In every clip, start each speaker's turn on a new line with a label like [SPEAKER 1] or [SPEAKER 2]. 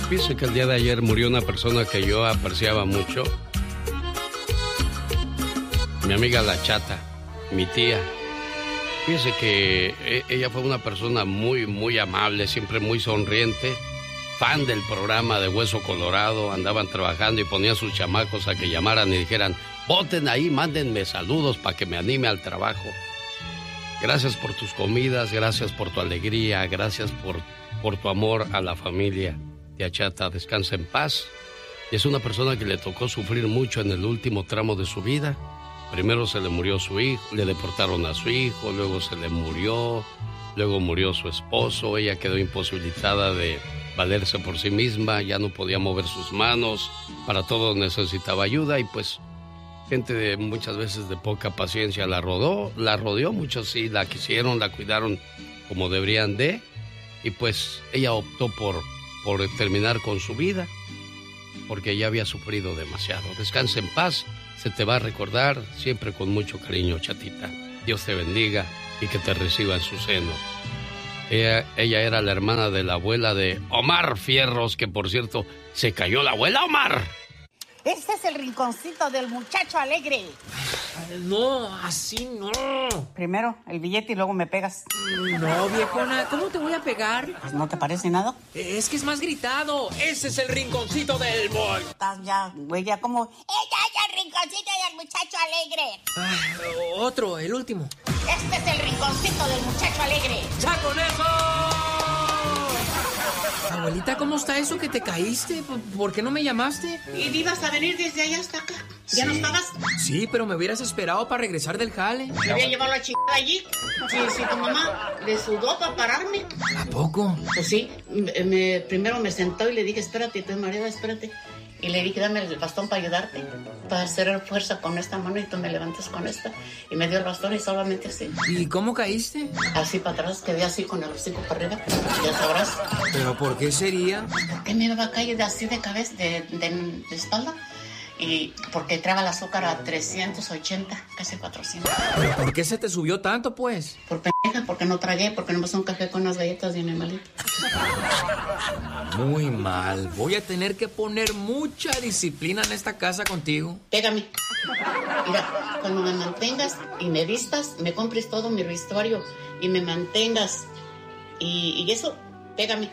[SPEAKER 1] Fíjese que el día de ayer murió una persona que yo apreciaba mucho. Mi amiga La Chata, mi tía. Fíjese que ella fue una persona muy, muy amable, siempre muy sonriente, fan del programa de Hueso Colorado. Andaban trabajando y ponían a sus chamacos a que llamaran y dijeran, voten ahí, mándenme saludos para que me anime al trabajo. Gracias por tus comidas, gracias por tu alegría, gracias por tu amor a la familia. Tía Chata, descansa en paz. Y es una persona que le tocó sufrir mucho en el último tramo de su vida. Primero se le murió su hijo, le deportaron a su hijo, luego se le murió, luego murió su esposo. Ella quedó imposibilitada de valerse por sí misma, ya no podía mover sus manos, para todo necesitaba ayuda y pues gente muchas veces de poca paciencia la rodeó, muchos sí la quisieron, la cuidaron como deberían de, y pues ella optó por terminar con su vida, porque ya había sufrido demasiado. Descansa en paz, se te va a recordar siempre con mucho cariño, Chatita. Dios te bendiga y que te reciba en su seno. Ella era la hermana de la abuela de Omar Fierros, que por cierto, se cayó la abuela, Omar.
[SPEAKER 2] Este es el rinconcito del muchacho alegre.
[SPEAKER 3] No, así no.
[SPEAKER 2] Primero el billete y luego me pegas.
[SPEAKER 3] No, viejona, ¿cómo te voy a pegar?
[SPEAKER 2] Pues, ¿no te parece nada?
[SPEAKER 3] Es que es más gritado. Ese es el rinconcito del boy.
[SPEAKER 2] Estás ya, güey, ya como... ¡Ya, el rinconcito del muchacho alegre!
[SPEAKER 3] Otro, el último.
[SPEAKER 2] Este es el rinconcito del muchacho alegre.
[SPEAKER 3] ¡Ya con eso! Abuelita, ¿cómo está eso que te caíste? ¿Por qué no me llamaste?
[SPEAKER 2] ¿Y ibas a venir desde allá hasta acá? ¿Ya
[SPEAKER 3] Sí.
[SPEAKER 2] nos pagas?
[SPEAKER 3] Sí, pero me hubieras esperado para regresar del jale.
[SPEAKER 2] ¿Me había llevado la chingada allí? Sí, tu mamá le sudó para pararme.
[SPEAKER 3] ¿A poco?
[SPEAKER 2] Pues sí, primero me sentó y le dije, espérate, estoy mareada, espérate. Y le dije, dame el bastón para ayudarte, para hacer fuerza con esta mano y tú me levantas con esta. Y me dio el bastón y solamente así.
[SPEAKER 3] ¿Y cómo caíste?
[SPEAKER 2] Así para atrás, quedé así con el hocico para arriba, ya sabrás.
[SPEAKER 3] ¿Pero por qué sería?
[SPEAKER 2] ¿Por qué me iba a caer así de cabeza, de espalda? Y porque traba el azúcar a 380, casi 400.
[SPEAKER 3] ¿Pero por qué se te subió tanto, pues?
[SPEAKER 2] Por pendeja, porque no tragué, porque no me un café con unas galletas de animalito.
[SPEAKER 3] Muy mal. Voy a tener que poner mucha disciplina en esta casa contigo.
[SPEAKER 2] Pégame. Mira, cuando me mantengas y me vistas, me compres todo mi vestuario y me mantengas y eso, pégame.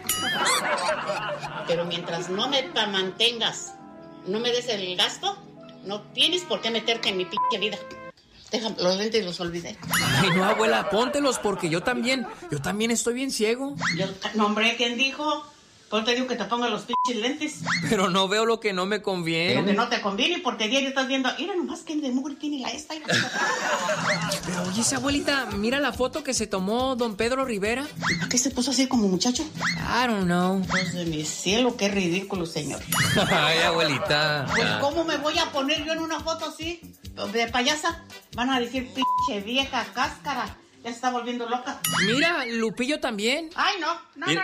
[SPEAKER 2] Pero mientras no me mantengas, no me des el gasto, no tienes por qué meterte en mi pinche vida. Déjame, los lentes los olvidé.
[SPEAKER 3] Ay, no, abuela, póntelos porque yo también estoy bien ciego.
[SPEAKER 2] No, hombre, ¿quién dijo? Pues te digo que te ponga los pinches lentes.
[SPEAKER 3] Pero no veo lo que no me conviene.
[SPEAKER 2] Lo que no te conviene porque diario estás viendo, mira nomás que de mugre tiene la esta.
[SPEAKER 3] Pero oye, esa abuelita, mira la foto que se tomó don Pedro Rivera.
[SPEAKER 2] ¿A qué se puso así como muchacho?
[SPEAKER 3] I don't know.
[SPEAKER 2] Dios de mi cielo, qué ridículo, señor.
[SPEAKER 3] Ay, abuelita.
[SPEAKER 2] Pues, ¿cómo me voy a poner yo en una foto así? De payasa. Van a decir, pinche vieja cáscara. Ya se está volviendo loca.
[SPEAKER 3] Mira, Lupillo también.
[SPEAKER 2] Ay, no.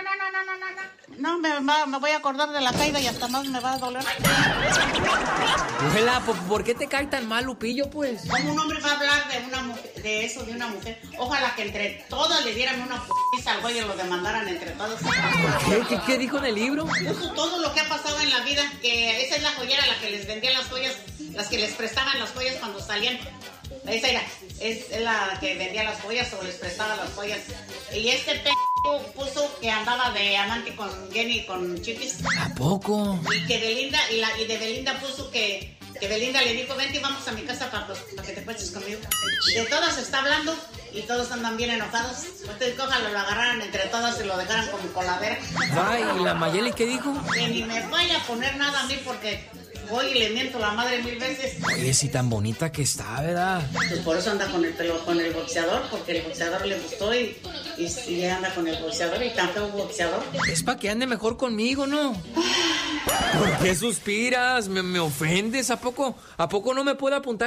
[SPEAKER 2] No, me voy a acordar de la caída y hasta más me va a doler.
[SPEAKER 3] Abuela, ¿por qué te cae tan mal Lupillo, pues?
[SPEAKER 2] ¿Cómo un hombre va a hablar de una mujer, de eso, de una mujer? Ojalá que entre todas le dieran una p***iza al güey y lo demandaran entre todos.
[SPEAKER 3] ¿Qué dijo en el libro?
[SPEAKER 2] Puso todo lo que ha pasado en la vida, que esa es la joyera la que les vendía las joyas, las que les prestaban las joyas cuando salían. Esa era, es la que vendía las joyas o les prestaba las joyas. Y este puso que andaba de amante con Jenny y con Chiquis.
[SPEAKER 3] ¿A poco?
[SPEAKER 2] Y que Belinda, y de Belinda puso que Belinda le dijo, vente y vamos a mi casa para que te cuentes conmigo. Y de todas se está hablando y todos andan bien enojados. Ustedes cójanlo, lo agarraran entre todas y lo dejaran como coladera.
[SPEAKER 3] Ay, ¿y la Mayeli qué dijo?
[SPEAKER 2] Que ni me vaya a poner nada a mí porque voy y le miento la madre 1000 veces.
[SPEAKER 3] Oye, sí tan bonita que está, ¿verdad?
[SPEAKER 2] Pues por eso anda con el boxeador, porque el boxeador le gustó y anda con el boxeador y tan feo boxeador.
[SPEAKER 3] Es para que ande mejor conmigo, ¿no? ¿Por qué suspiras? ¿Me ofendes? ¿A poco no me puedo apuntar?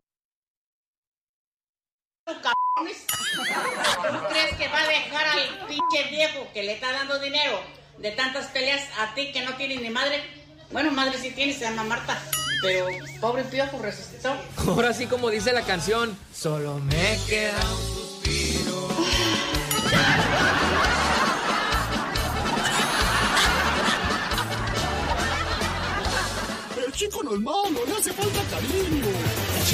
[SPEAKER 2] ¿Cabrones? ¿Tú crees que va a dejar al pinche viejo que le está dando dinero de tantas peleas a ti que no tienes ni madre? Bueno, madre sí tiene, se llama Marta. Pero pobre piojo resucitó.
[SPEAKER 3] Ahora sí, como dice la canción, solo me queda un suspiro.
[SPEAKER 4] chico no es malo, le hace falta cariño.